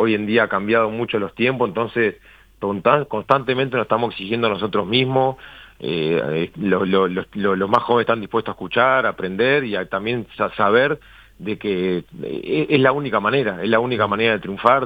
hoy en día ha cambiado mucho los tiempos, entonces constantemente nos estamos exigiendo a nosotros mismos. Los más jóvenes están dispuestos a escuchar, a aprender y a también saber de que es la única manera de triunfar.